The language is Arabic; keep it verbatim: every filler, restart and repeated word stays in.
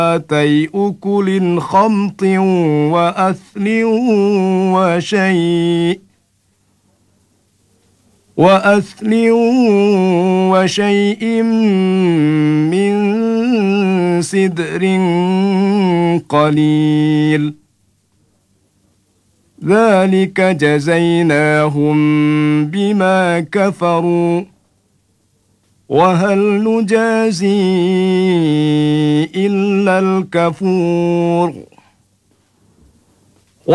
ذواتي أكل خمط وأثل وشيء وأثل وشيء من سدر قليل ذلك جزيناهم بما كفروا وهل نجازي إلا الكفور